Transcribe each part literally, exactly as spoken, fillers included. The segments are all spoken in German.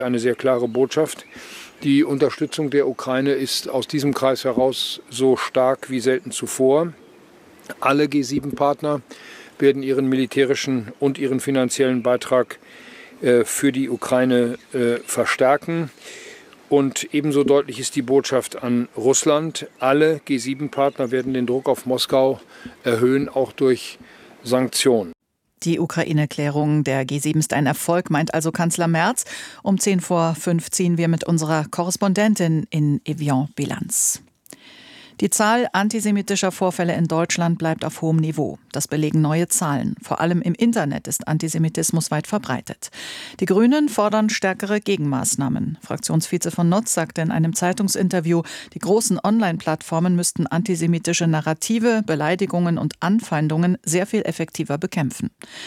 Eine sehr klare Botschaft. Die Unterstützung der Ukraine ist aus diesem Kreis heraus so stark wie selten zuvor. Alle G sieben Partner werden ihren militärischen und ihren finanziellen Beitrag äh, für die Ukraine äh, verstärken. Und ebenso deutlich ist die Botschaft an Russland. Alle G sieben Partner werden den Druck auf Moskau erhöhen, auch durch Sanktionen. Die Ukraine-Klärung der G sieben ist ein Erfolg, meint also Kanzler Merz. Um zehn vor fünf ziehen wir mit unserer Korrespondentin in Evian Bilanz. Die Zahl antisemitischer Vorfälle in Deutschland bleibt auf hohem Niveau. Das belegen neue Zahlen. Vor allem im Internet ist Antisemitismus weit verbreitet. Die Grünen fordern stärkere Gegenmaßnahmen. Fraktionsvize von Notz sagte in einem Zeitungsinterview, die großen Online-Plattformen müssten antisemitische Narrative, Beleidigungen und Anfeindungen sehr viel effektiver bekämpfen.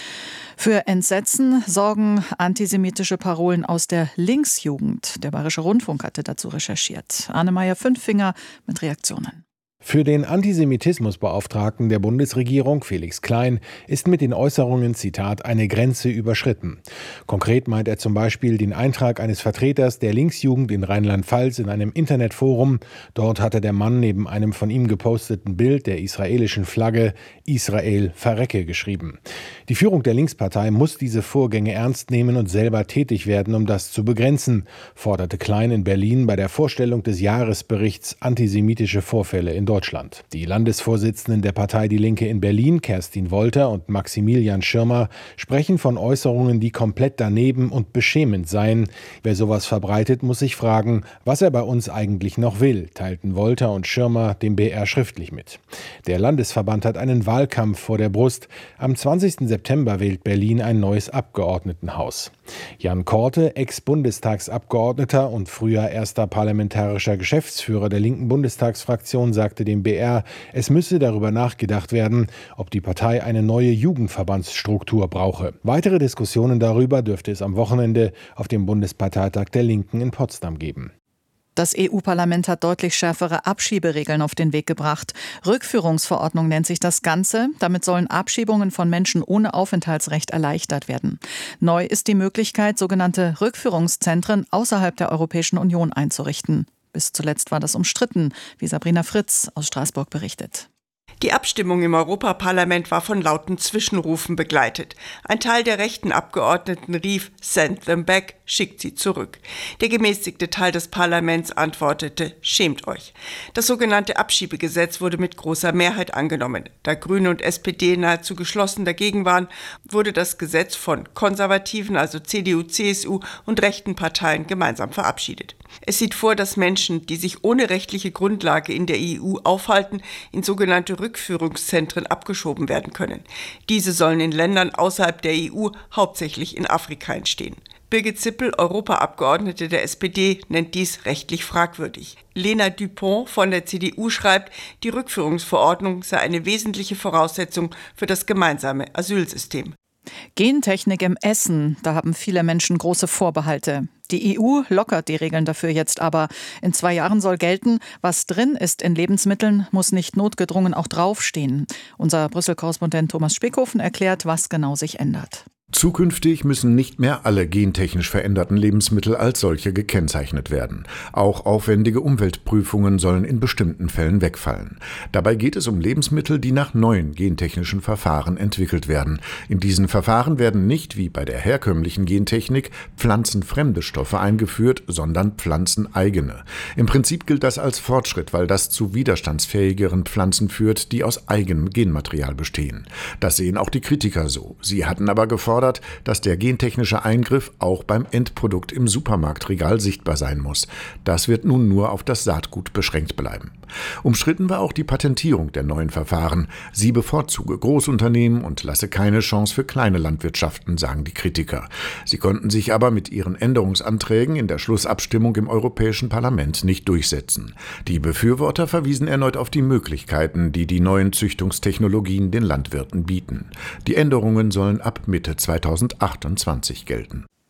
Für Entsetzen sorgen antisemitische Parolen aus der Linksjugend. Der Bayerische Rundfunk hatte dazu recherchiert. Arne-Meyer-Fünffinger mit Reaktionen. Für den Antisemitismusbeauftragten der Bundesregierung, Felix Klein, ist mit den Äußerungen, Zitat, eine Grenze überschritten. Konkret meint er zum Beispiel den Eintrag eines Vertreters der Linksjugend in Rheinland-Pfalz in einem Internetforum. Dort hatte der Mann neben einem von ihm geposteten Bild der israelischen Flagge Israel verrecke geschrieben. Die Führung der Linkspartei muss diese Vorgänge ernst nehmen und selber tätig werden, um das zu begrenzen, forderte Klein in Berlin bei der Vorstellung des Jahresberichts Antisemitische Vorfälle in Deutschland. Deutschland. Die Landesvorsitzenden der Partei Die Linke in Berlin, Kerstin Wolter und Maximilian Schirmer, sprechen von Äußerungen, die komplett daneben und beschämend seien. Wer sowas verbreitet, muss sich fragen, was er bei uns eigentlich noch will, teilten Wolter und Schirmer dem B R schriftlich mit. Der Landesverband hat einen Wahlkampf vor der Brust. Am zwanzigsten September wählt Berlin ein neues Abgeordnetenhaus. Jan Korte, Ex-Bundestagsabgeordneter und früher erster parlamentarischer Geschäftsführer der linken Bundestagsfraktion, sagte dem B R, es müsse darüber nachgedacht werden, ob die Partei eine neue Jugendverbandsstruktur brauche. Weitere Diskussionen darüber dürfte es am Wochenende auf dem Bundesparteitag der Linken in Potsdam geben. Das E U-Parlament hat deutlich schärfere Abschieberegeln auf den Weg gebracht. Rückführungsverordnung nennt sich das Ganze. Damit sollen Abschiebungen von Menschen ohne Aufenthaltsrecht erleichtert werden. Neu ist die Möglichkeit, sogenannte Rückführungszentren außerhalb der Europäischen Union einzurichten. Bis zuletzt war das umstritten, wie Sabrina Fritz aus Straßburg berichtet. Die Abstimmung im Europaparlament war von lauten Zwischenrufen begleitet. Ein Teil der rechten Abgeordneten rief, send them back, schickt sie zurück. Der gemäßigte Teil des Parlaments antwortete, schämt euch. Das sogenannte Abschiebegesetz wurde mit großer Mehrheit angenommen. Da Grüne und S P D nahezu geschlossen dagegen waren, wurde das Gesetz von konservativen, also C D U, C S U und rechten Parteien gemeinsam verabschiedet. Es sieht vor, dass Menschen, die sich ohne rechtliche Grundlage in der E U aufhalten, in sogenannte Rückführungszentren abgeschoben werden können. Diese sollen in Ländern außerhalb der E U, hauptsächlich in Afrika, entstehen. Birgit Zippel, Europaabgeordnete der S P D, nennt dies rechtlich fragwürdig. Lena Dupont von der C D U schreibt, die Rückführungsverordnung sei eine wesentliche Voraussetzung für das gemeinsame Asylsystem. Gentechnik im Essen, da haben viele Menschen große Vorbehalte. Die E U lockert die Regeln dafür jetzt aber. In zwei Jahren soll gelten, was drin ist in Lebensmitteln, muss nicht notgedrungen auch draufstehen. Unser Brüssel-Korrespondent Thomas Spickhofen erklärt, was genau sich ändert. Zukünftig müssen nicht mehr alle gentechnisch veränderten Lebensmittel als solche gekennzeichnet werden. Auch aufwendige Umweltprüfungen sollen in bestimmten Fällen wegfallen. Dabei geht es um Lebensmittel, die nach neuen gentechnischen Verfahren entwickelt werden. In diesen Verfahren werden nicht, wie bei der herkömmlichen Gentechnik, pflanzenfremde Stoffe eingeführt, sondern pflanzeneigene. Im Prinzip gilt das als Fortschritt, weil das zu widerstandsfähigeren Pflanzen führt, die aus eigenem Genmaterial bestehen. Das sehen auch die Kritiker so. Sie hatten aber gefordert, dass der gentechnische Eingriff auch beim Endprodukt im Supermarktregal sichtbar sein muss. Das wird nun nur auf das Saatgut beschränkt bleiben. Umstritten war auch die Patentierung der neuen Verfahren. Sie bevorzuge Großunternehmen und lasse keine Chance für kleine Landwirtschaften, sagen die Kritiker. Sie konnten sich aber mit ihren Änderungsanträgen in der Schlussabstimmung im Europäischen Parlament nicht durchsetzen. Die Befürworter verwiesen erneut auf die Möglichkeiten, die die neuen Züchtungstechnologien den Landwirten bieten. Die Änderungen sollen ab Mitte zweitausendachtundzwanzig gelten.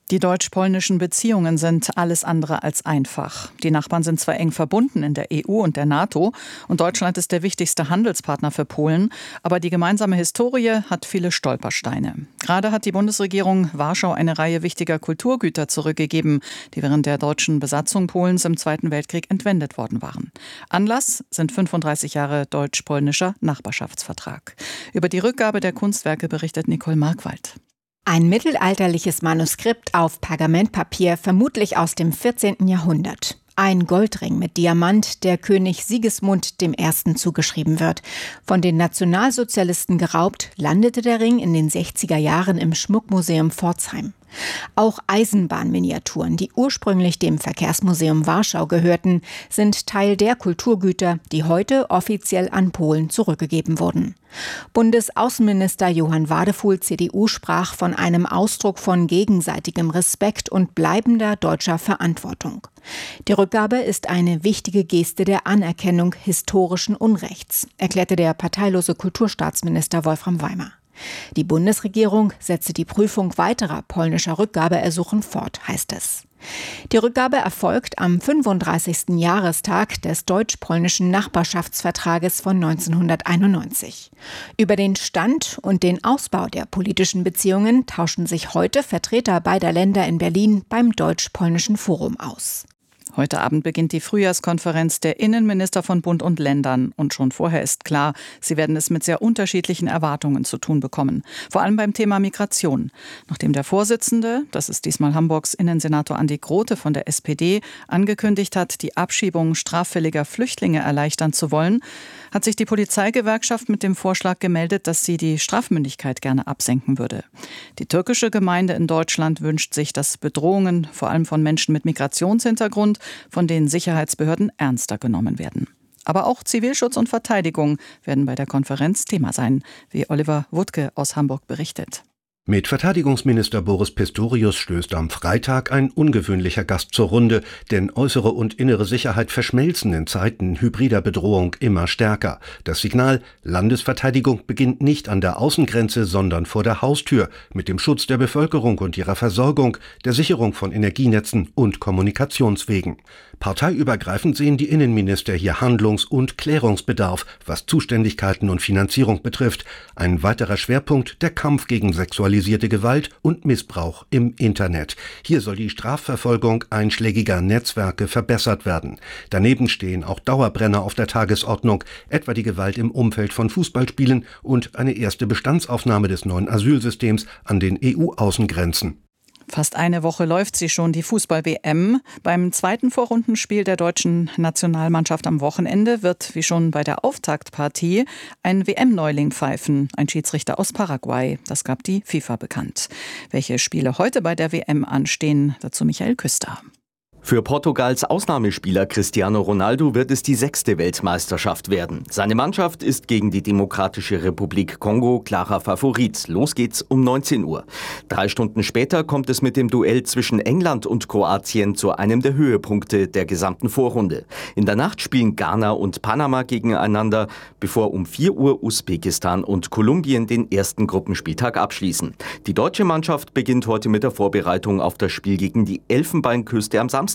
Die deutsch-polnischen Beziehungen sind alles andere als einfach. Die Nachbarn sind zwar eng verbunden in der E U und der NATO und Deutschland ist der wichtigste Handelspartner für Polen, aber die gemeinsame Historie hat viele Stolpersteine. Gerade hat die Bundesregierung Warschau eine Reihe wichtiger Kulturgüter zurückgegeben, die während der deutschen Besatzung Polens im Zweiten Weltkrieg entwendet worden waren. Anlass sind fünfunddreißig Jahre deutsch-polnischer Nachbarschaftsvertrag. Über die Rückgabe der Kunstwerke berichtet Nicole Markwald. Ein mittelalterliches Manuskript auf Pergamentpapier, vermutlich aus dem vierzehnten Jahrhundert. Ein Goldring mit Diamant, der König Sigismund dem Ersten zugeschrieben wird. Von den Nationalsozialisten geraubt, landete der Ring in den sechziger Jahren im Schmuckmuseum Pforzheim. Auch Eisenbahnminiaturen, die ursprünglich dem Verkehrsmuseum Warschau gehörten, sind Teil der Kulturgüter, die heute offiziell an Polen zurückgegeben wurden. Bundesaußenminister Johann Wadefuhl, C D U, sprach von einem Ausdruck von gegenseitigem Respekt und bleibender deutscher Verantwortung. Die Rückgabe ist eine wichtige Geste der Anerkennung historischen Unrechts, erklärte der parteilose Kulturstaatsminister Wolfram Weimer. Die Bundesregierung setze die Prüfung weiterer polnischer Rückgabeersuchen fort, heißt es. Die Rückgabe erfolgt am fünfunddreißigsten Jahrestag des deutsch-polnischen Nachbarschaftsvertrages von neunzehnhunderteinundneunzig. Über den Stand und den Ausbau der politischen Beziehungen tauschen sich heute Vertreter beider Länder in Berlin beim Deutsch-Polnischen Forum aus. Heute Abend beginnt die Frühjahrskonferenz der Innenminister von Bund und Ländern. Und schon vorher ist klar, sie werden es mit sehr unterschiedlichen Erwartungen zu tun bekommen. Vor allem beim Thema Migration. Nachdem der Vorsitzende, das ist diesmal Hamburgs Innensenator Andi Grote von der S P D, angekündigt hat, die Abschiebung straffälliger Flüchtlinge erleichtern zu wollen, hat sich die Polizeigewerkschaft mit dem Vorschlag gemeldet, dass sie die Strafmündigkeit gerne absenken würde. Die türkische Gemeinde in Deutschland wünscht sich, dass Bedrohungen, vor allem von Menschen mit Migrationshintergrund, von den Sicherheitsbehörden ernster genommen werden. Aber auch Zivilschutz und Verteidigung werden bei der Konferenz Thema sein, wie Oliver Wuttke aus Hamburg berichtet. Mit Verteidigungsminister Boris Pistorius stößt am Freitag ein ungewöhnlicher Gast zur Runde, denn äußere und innere Sicherheit verschmelzen in Zeiten hybrider Bedrohung immer stärker. Das Signal: Landesverteidigung beginnt nicht an der Außengrenze, sondern vor der Haustür, mit dem Schutz der Bevölkerung und ihrer Versorgung, der Sicherung von Energienetzen und Kommunikationswegen. Parteiübergreifend sehen die Innenminister hier Handlungs- und Klärungsbedarf, was Zuständigkeiten und Finanzierung betrifft. Ein weiterer Schwerpunkt: der Kampf gegen sexualisierte Gewalt und Missbrauch im Internet. Hier soll die Strafverfolgung einschlägiger Netzwerke verbessert werden. Daneben stehen auch Dauerbrenner auf der Tagesordnung, etwa die Gewalt im Umfeld von Fußballspielen und eine erste Bestandsaufnahme des neuen Asylsystems an den E U-Außengrenzen. Fast eine Woche läuft sie schon, die Fußball-W M. Beim zweiten Vorrundenspiel der deutschen Nationalmannschaft am Wochenende wird, wie schon bei der Auftaktpartie, ein W M-Neuling pfeifen, ein Schiedsrichter aus Paraguay. Das gab die FIFA bekannt. Welche Spiele heute bei der W M anstehen, dazu Michael Küster. Für Portugals Ausnahmespieler Cristiano Ronaldo wird es die sechste Weltmeisterschaft werden. Seine Mannschaft ist gegen die Demokratische Republik Kongo klarer Favorit. Los geht's um neunzehn Uhr. Drei Stunden später kommt es mit dem Duell zwischen England und Kroatien zu einem der Höhepunkte der gesamten Vorrunde. In der Nacht spielen Ghana und Panama gegeneinander, bevor um vier Uhr Usbekistan und Kolumbien den ersten Gruppenspieltag abschließen. Die deutsche Mannschaft beginnt heute mit der Vorbereitung auf das Spiel gegen die Elfenbeinküste am Samstag.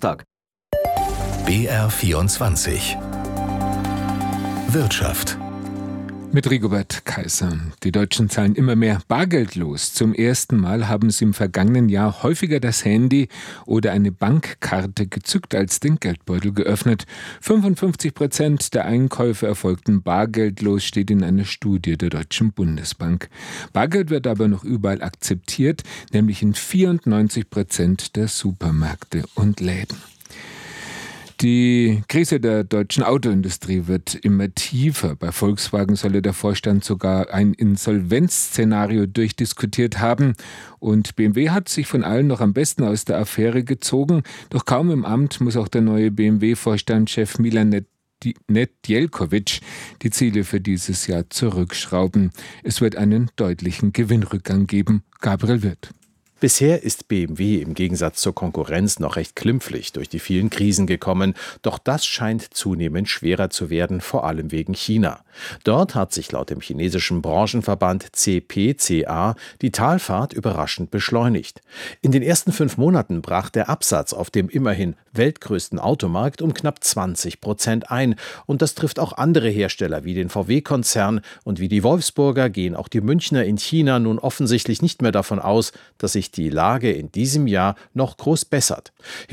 B R vierundzwanzig Wirtschaft. Mit Rigobert Kaiser. Die Deutschen zahlen immer mehr bargeldlos. Zum ersten Mal haben sie im vergangenen Jahr häufiger das Handy oder eine Bankkarte gezückt als den Geldbeutel geöffnet. fünfundfünfzig Prozent der Einkäufe erfolgten bargeldlos, steht in einer Studie der Deutschen Bundesbank. Bargeld wird aber noch überall akzeptiert, nämlich in vierundneunzig Prozent der Supermärkte und Läden. Die Krise der deutschen Autoindustrie wird immer tiefer. Bei Volkswagen solle der Vorstand sogar ein Insolvenzszenario durchdiskutiert haben. Und B M W hat sich von allen noch am besten aus der Affäre gezogen. Doch kaum im Amt muss auch der neue B M W-Vorstandschef Milan Nedjelkovic die Ziele für dieses Jahr zurückschrauben. Es wird einen deutlichen Gewinnrückgang geben. Gabriel Wirth. Bisher ist B M W im Gegensatz zur Konkurrenz noch recht klimpflich durch die vielen Krisen gekommen. Doch das scheint zunehmend schwerer zu werden, vor allem wegen China. Dort hat sich laut dem chinesischen Branchenverband C P C A die Talfahrt überraschend beschleunigt. In den ersten fünf Monaten brach der Absatz auf dem immerhin weltgrößten Automarkt um knapp zwanzig Prozent ein. Und das trifft auch andere Hersteller wie den V W-Konzern. Und wie die Wolfsburger gehen auch die Münchner in China nun offensichtlich nicht mehr davon aus, dass sich die Lage in diesem Jahr noch groß bessert.